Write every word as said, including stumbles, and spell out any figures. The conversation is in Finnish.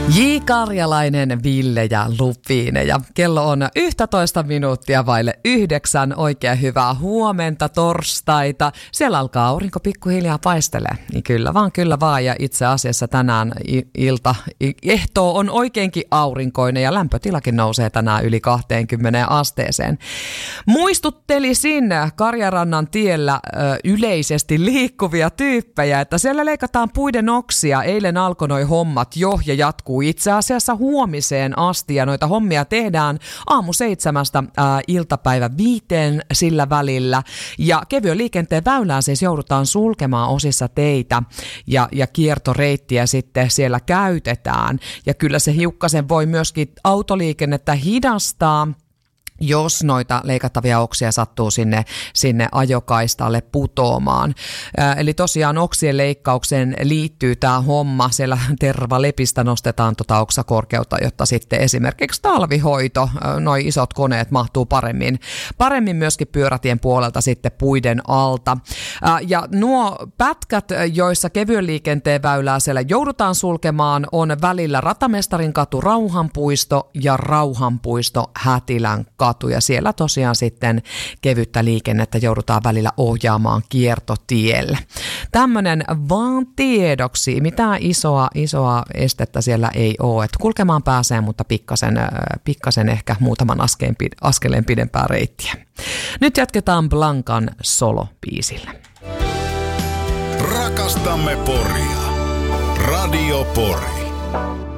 J. Karjalainen, Ville ja Lupine ja kello on yksitoista minuuttia vaille yhdeksän. Oikein hyvää huomenta, torstaita. Siellä alkaa aurinko pikkuhiljaa paistelee. Niin kyllä vaan, kyllä vaan. Ja itse asiassa tänään ilta, ehtoo on oikeinkin aurinkoinen ja lämpötilakin nousee tänään yli kaksikymmentä asteeseen. Muistuttelisin Karjarannan tiellä ö, yleisesti liikkuvia tyyppejä, että siellä leikataan puiden oksia. Eilen alkoi noi hommat jo ja jatkuu itse asiassa huomiseen asti ja noita hommia tehdään aamu seitsemästä ää, iltapäivä viiteen sillä välillä ja kevyen liikenteen väylään siis joudutaan sulkemaan osissa teitä ja, ja kiertoreittiä sitten siellä käytetään ja kyllä se hiukkasen voi myöskin autoliikennettä hidastaa, jos noita leikattavia oksia sattuu sinne, sinne ajokaistalle putoamaan. Ää, eli tosiaan oksien leikkaukseen liittyy tämä homma. Siellä tervalepistä nostetaan tuota oksakorkeutta, jotta sitten esimerkiksi talvihoito, noi isot koneet mahtuu paremmin, paremmin myöskin pyörätien puolelta sitten puiden alta. Ää, ja nuo pätkät, joissa kevyen liikenteen väylää siellä joudutaan sulkemaan, on välillä Ratamestarin katu Rauhanpuisto ja Rauhanpuisto Hätilän katu. Ja siellä tosiaan sitten kevyttä liikennettä joudutaan välillä ohjaamaan kiertotielle. Tämmöinen vaan tiedoksi. Mitään isoa, isoa estettä siellä ei ole. Et kulkemaan pääsee, mutta pikkasen, pikkasen ehkä muutaman askeleen, askeleen pidempää reittiä. Nyt jatketaan Blankan solobiisillä. Rakastamme Poria. Radio Pori.